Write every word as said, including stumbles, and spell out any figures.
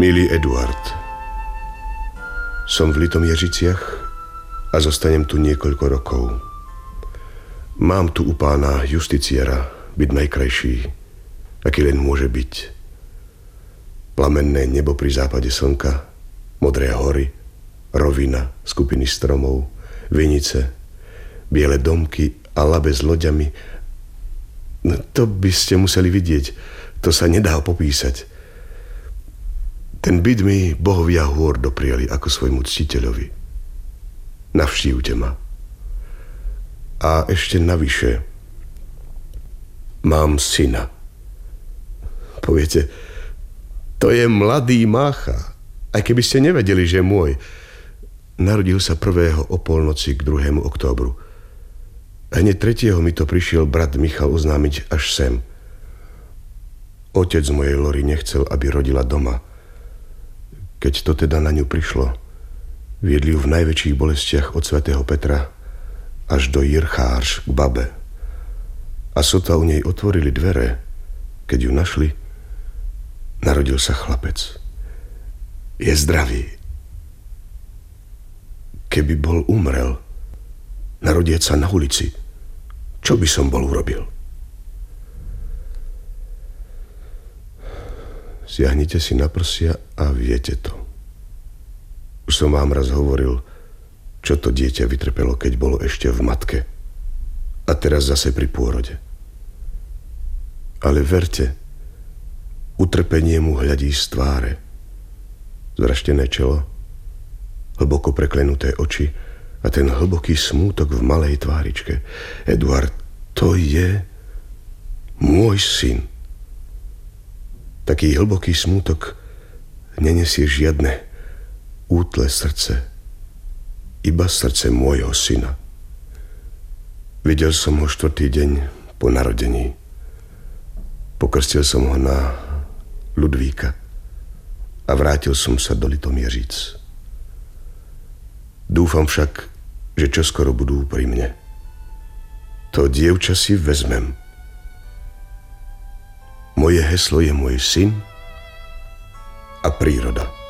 Milý Eduard, som v Litomieřiciach a zostanem tu niekoľko rokov. Mám tu u pána justiciera byť najkrajší, aký len môže byť. Plamenné nebo pri západe slnka, modré hory, rovina, skupiny stromov, vinice, biele domky a labe s loďami. No, to by ste museli vidieť, to sa nedá popísať. Ten byt mi bohovia hôr dopriali ako svojmu ctiteľovi. Navštívte ma. A ešte navyše, mám syna. Poviete, to je mladý mácha, aj keby ste nevedeli, že je môj. Narodil sa prvého o polnoci k druhému októbru. Hneď tretieho mi to prišiel brat Michal oznámiť až sem. Otec mojej Lory nechcel, aby rodila doma. Keď to teda na ňu prišlo, viedli ju v najväčších bolestiach od svätého Petra až do Jirchárš k babe. A sotva u nej otvorili dvere, keď ju našli, narodil sa chlapec. Je zdravý. Keby bol umrel, narodieť sa na ulici, čo by som bol urobil? Siahnite si na prsia a viete to. Už som vám raz hovoril, čo to dieťa vytrpelo, keď bolo ešte v matke. A teraz zase pri pôrode. Ale verte, utrpenie mu hľadí z tváre. Zvraštené čelo, hlboko preklenuté oči a ten hlboký smútok v malej tváričke. Eduard, to je môj syn. Taký hlboký smútok nenesie žiadne útle srdce, iba srdce môjho syna. Videl som ho štvrtý deň po narodení. Pokrstil som ho na Ludvíka a vrátil som sa do Litomieříc. Dúfam však, že čoskoro budú pri mne. To dievča si vezmem. Moje heslo je môj syn a príroda.